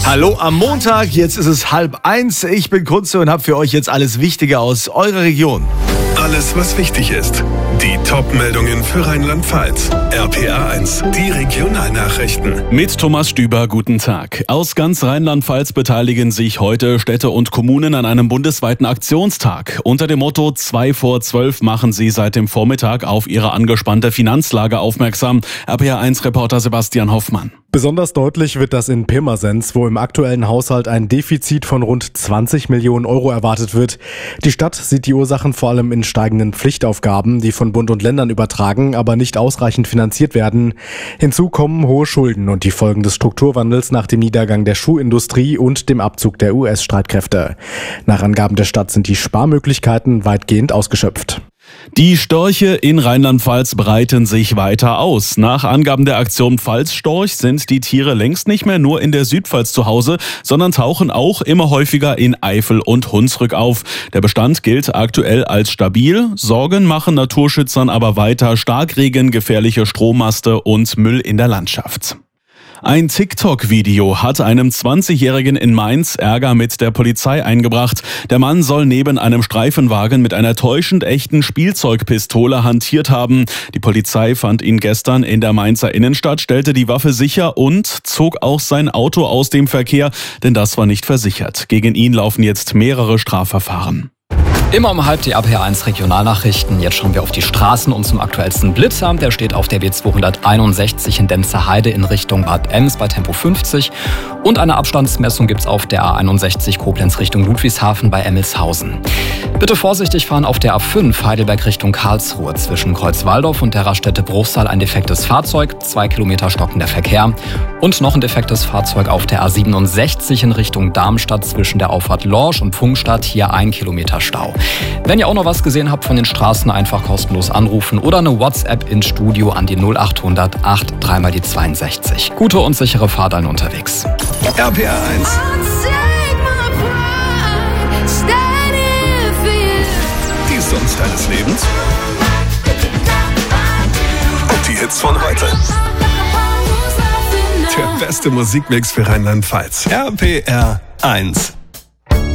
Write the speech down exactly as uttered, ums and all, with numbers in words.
Hallo am Montag, jetzt ist es halb eins. Ich bin Kunze und habe für euch jetzt alles Wichtige aus eurer Region. Alles, was wichtig ist. Die Top-Meldungen für Rheinland-Pfalz. R P R eins, die Regionalnachrichten. Mit Thomas Stüber, guten Tag. Aus ganz Rheinland-Pfalz beteiligen sich heute Städte und Kommunen an einem bundesweiten Aktionstag. Unter dem Motto zwei vor zwölf machen sie seit dem Vormittag auf ihre angespannte Finanzlage aufmerksam. R P R eins-Reporter Sebastian Hoffmann. Besonders deutlich wird das in Pirmasens, wo im aktuellen Haushalt ein Defizit von rund zwanzig Millionen Euro erwartet wird. Die Stadt sieht die Ursachen vor allem in steigenden Pflichtaufgaben, die von Bund und Ländern übertragen, aber nicht ausreichend finanziert werden. Hinzu kommen hohe Schulden und die Folgen des Strukturwandels nach dem Niedergang der Schuhindustrie und dem Abzug der U S-Streitkräfte. Nach Angaben der Stadt sind die Sparmöglichkeiten weitgehend ausgeschöpft. Die Störche in Rheinland-Pfalz breiten sich weiter aus. Nach Angaben der Aktion Pfalzstorch sind die Tiere längst nicht mehr nur in der Südpfalz zu Hause, sondern tauchen auch immer häufiger in Eifel und Hunsrück auf. Der Bestand gilt aktuell als stabil. Sorgen machen Naturschützern aber weiter Starkregen, gefährliche Strommaste und Müll in der Landschaft. Ein TikTok-Video hat einem zwanzigjährigen in Mainz Ärger mit der Polizei eingebracht. Der Mann soll neben einem Streifenwagen mit einer täuschend echten Spielzeugpistole hantiert haben. Die Polizei fand ihn gestern in der Mainzer Innenstadt, stellte die Waffe sicher und zog auch sein Auto aus dem Verkehr, denn das war nicht versichert. Gegen ihn laufen jetzt mehrere Strafverfahren. Immer um halb die R P R eins Regionalnachrichten. Jetzt schauen wir auf die Straßen und zum aktuellsten Blitzer. Der steht auf der B zweihunderteinundsechzig in Denzer Heide in Richtung Bad Ems bei Tempo fünfzig. Und eine Abstandsmessung gibt es auf der A einundsechzig Koblenz Richtung Ludwigshafen bei Emmelshausen. Bitte vorsichtig fahren auf der A fünf Heidelberg Richtung Karlsruhe. Zwischen Kreuzwaldorf und der Raststätte Bruchsal ein defektes Fahrzeug, zwei Kilometer stockender Verkehr. Und noch ein defektes Fahrzeug auf der A siebenundsechzig in Richtung Darmstadt zwischen der Auffahrt Lorsch und Pfungstadt. Hier ein Kilometer Stau. Wenn ihr auch noch was gesehen habt von den Straßen, einfach kostenlos anrufen oder eine WhatsApp ins Studio an die null achthundert acht drei mal die zweiundsechzig. Gute und sichere Fahrt allen unterwegs. R P R eins. Die Songs deines Lebens. Und die Hits von heute. Der beste Musikmix für Rheinland-Pfalz. R P R eins.